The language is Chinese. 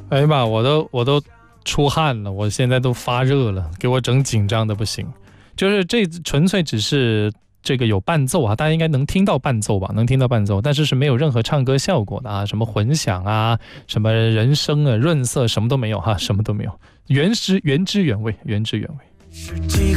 哎呀妈，我都出汗了，我现在都发热了，给我整紧张的不行。就是这纯粹只是这个有伴奏啊，大家应该能听到伴奏吧？能听到伴奏，但是没有任何唱歌效果的啊，什么混响啊，什么人声啊、润色，什么都没有哈，什么都没有，原汁原味，原汁原味。